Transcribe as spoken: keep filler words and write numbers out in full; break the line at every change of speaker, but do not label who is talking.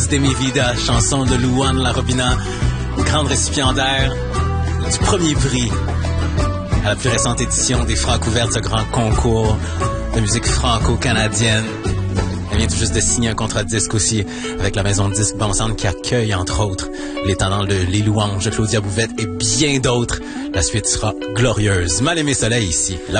de mi vida, chanson de Louane Larobina, grande récipiendaire du premier prix à la plus récente édition des Francouvertes, ce grand concours de musique franco-canadienne. Elle vient tout juste de signer un contrat de disque aussi avec la maison de disques Bon Sound qui accueille, entre autres, les talents de Les Louanges, Claudia Bouvette et bien d'autres. La suite sera glorieuse. Mal aimé soleil ici. La